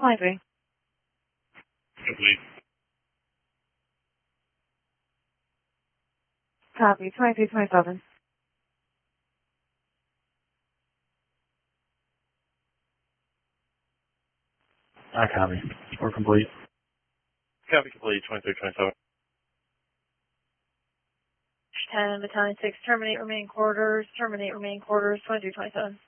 23. Complete. Copy. 2327. I copy. We're complete. Copy complete, 2327. 10, Battalion 6, terminate remaining quarters, 2327.